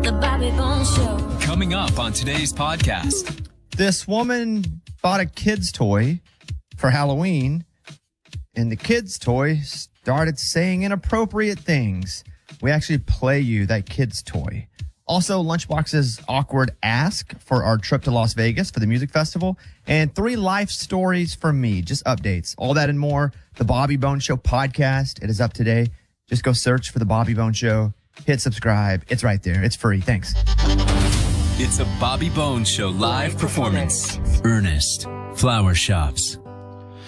The Bobby Bones Show. Coming up on today's podcast. This woman bought a kid's toy for Halloween, and the kid's toy started saying inappropriate things. We actually play you that kid's toy. Also, Lunchbox's awkward ask for our trip to Las Vegas for the music festival, and 3 life stories from me, just updates. All that and more. The Bobby Bones Show podcast. It is up today. Just go search for The Bobby Bones Show. Hit subscribe. It's right there. It's free. Thanks. It's a Bobby Bones Show live performance. Ernest Flower Shops.